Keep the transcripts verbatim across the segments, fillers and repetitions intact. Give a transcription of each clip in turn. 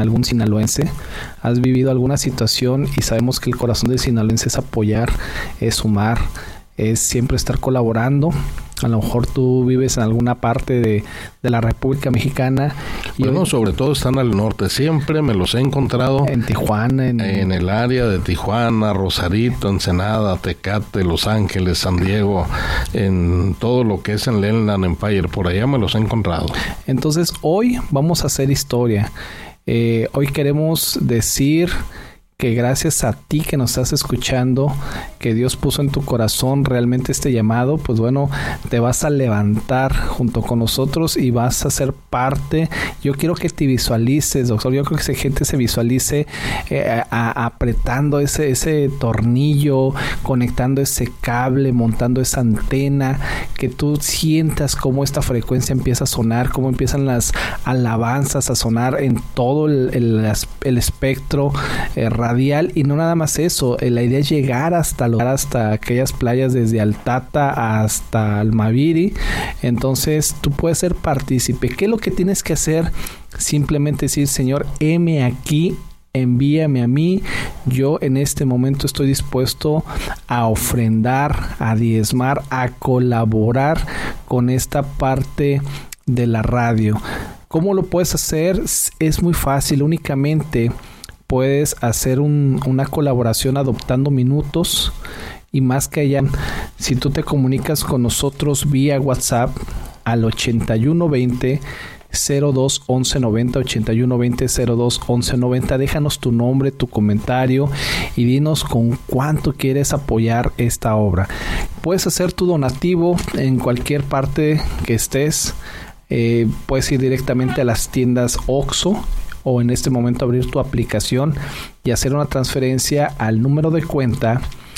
algún sinaloense, has vivido alguna situación y sabemos que el corazón del sinaloense es apoyar, es sumar, es siempre estar colaborando. A lo mejor tú vives en alguna parte de, de la República Mexicana. Y bueno, hoy, sobre todo están al norte. Siempre me los he encontrado en Tijuana. En, en el área de Tijuana, Rosarito, Ensenada, Tecate, Los Ángeles, San Diego, en todo lo que es en Inland Empire. Por allá me los he encontrado. Entonces, hoy vamos a hacer historia. Eh, hoy queremos decir que gracias a ti que nos estás escuchando, que Dios puso en tu corazón realmente este llamado, pues bueno, te vas a levantar junto con nosotros y vas a ser parte. Yo quiero que te visualices, doctor. Yo creo que esa gente se visualice eh, a, apretando ese, ese tornillo, conectando ese cable, montando esa antena, que tú sientas cómo esta frecuencia empieza a sonar, cómo empiezan las alabanzas a sonar en todo el, el, el espectro eh, radial. Y no nada más eso, eh, la idea es llegar hasta, lo, hasta aquellas playas desde Altata hasta Almaviri. Entonces tú puedes ser partícipe. ¿Qué es lo que tienes que hacer? Simplemente decir: Señor, heme aquí, envíame a mí. Yo en este momento estoy dispuesto a ofrendar, a diezmar, a colaborar con esta parte de la radio. ¿Cómo lo puedes hacer? Es muy fácil. Únicamente puedes hacer un, una colaboración adoptando minutos. Y más que allá, si tú te comunicas con nosotros vía WhatsApp al ochenta y uno veinte cero dos once noventa, ochenta y uno veinte cero dos once noventa, déjanos tu nombre, tu comentario y dinos con cuánto quieres apoyar esta obra. Puedes hacer tu donativo en cualquier parte que estés. Eh, puedes ir directamente a las tiendas Oxxo, o en este momento abrir tu aplicación y hacer una transferencia al número de cuenta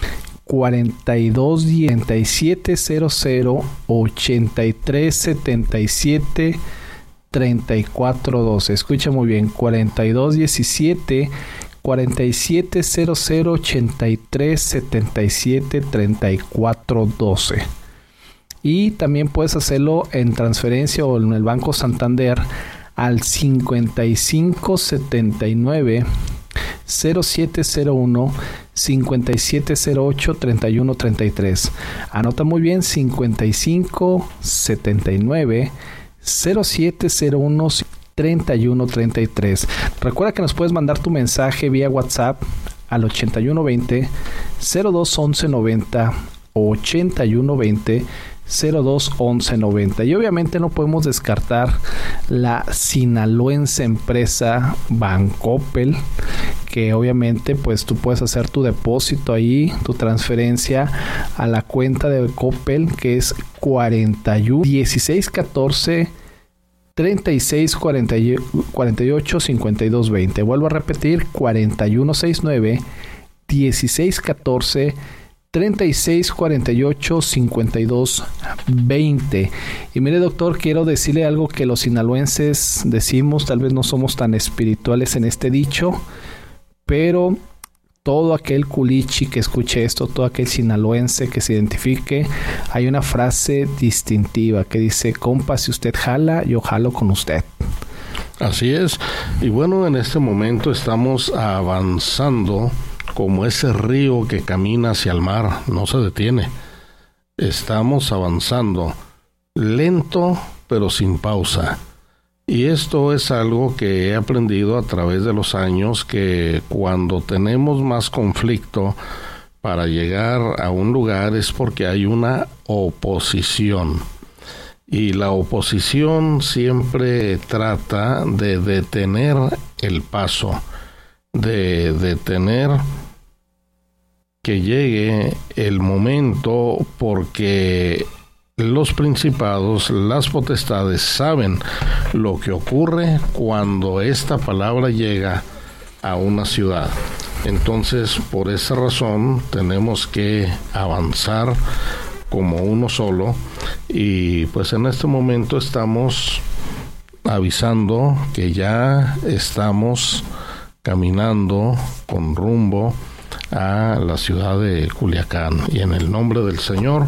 cuarenta y dos diez, treinta y siete cero cero, ochenta y tres setenta y siete, treinta y cuatro doce. Escucha muy bien, cuarenta y dos diecisiete, cuarenta y siete cero cero, ochenta y tres setenta y siete, treinta y cuatro doce. Y también puedes hacerlo en transferencia o en el Banco Santander al cincuenta y cinco setenta y nueve cero siete cero uno, cincuenta y siete cero ocho, treinta y uno treinta y tres. Anota muy bien: cincuenta y cinco setenta y nueve cero siete cero uno, treinta y uno treinta y tres. Recuerda que nos puedes mandar tu mensaje vía WhatsApp al ochenta y uno veinte cero dos once noventa o ochenta y uno veinte cero dos once noventa. Y obviamente no podemos descartar la sinaloense empresa Bancoppel, que obviamente pues tú puedes hacer tu depósito ahí, tu transferencia a la cuenta de Coppel, que es cuarenta y uno dieciséis catorce treinta y seis cuarenta y ocho cincuenta y dos veinte. Vuelvo a repetir: cuarenta y uno sesenta y nueve dieciséis catorce treinta y seis cuarenta y ocho cincuenta y dos veinte. Y mire, doctor, quiero decirle algo que los sinaloenses decimos, tal vez no somos tan espirituales en este dicho, pero todo aquel culichi que escuche esto, todo aquel sinaloense que se identifique, hay una frase distintiva que dice: compa, si usted jala, yo jalo con usted. Así es. Y bueno, en este momento estamos avanzando como ese río que camina hacia el mar, no se detiene. Estamos avanzando lento pero sin pausa. Y esto es algo que he aprendido a través de los años, que cuando tenemos más conflicto para llegar a un lugar es porque hay una oposición. Y la oposición siempre trata de detener el paso, de detener que llegue el momento, porque los principados, las potestades saben lo que ocurre cuando esta palabra llega a una ciudad. Entonces, por esa razón, tenemos que avanzar como uno solo. Y pues en este momento estamos avisando que ya estamos caminando con rumbo a la ciudad de Culiacán, y en el nombre del Señor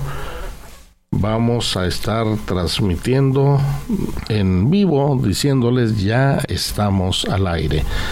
vamos a estar transmitiendo en vivo, diciéndoles: ya estamos al aire.